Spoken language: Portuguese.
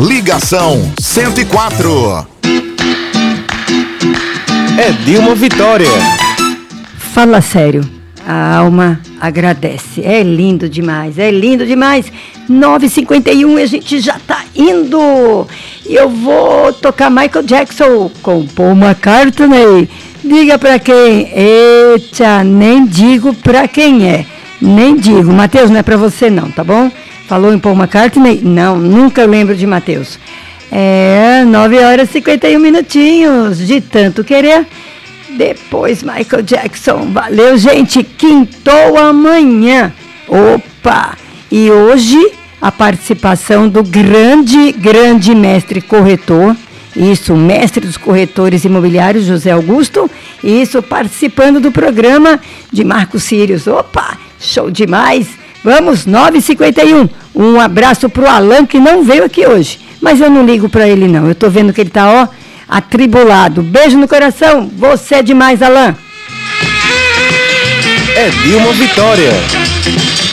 Ligação 104. É Dilma Vitória. Fala sério, a alma agradece. É lindo demais, é lindo demais. 9h51 e a gente já tá indo. Eu vou tocar Michael Jackson com Paul McCartney. Diga pra quem? Eita, nem digo pra quem é. Nem digo. Matheus, não é pra você não, tá bom? Falou em Paul McCartney? Não, nunca lembro de Matheus. 9h51, de tanto querer. Depois Michael Jackson. Valeu, gente. Quintou amanhã. Opa! E hoje a participação do grande mestre corretor. Isso, mestre dos corretores imobiliários, José Augusto. Isso, participando do programa de Marcos Sírios. Opa! Show demais! Vamos, 9h51. Um abraço pro Alan, que não veio aqui hoje. Mas eu não ligo pra ele, não. Eu tô vendo que ele tá, atribulado. Beijo no coração. Você é demais, Alan. É Dilma Vitória.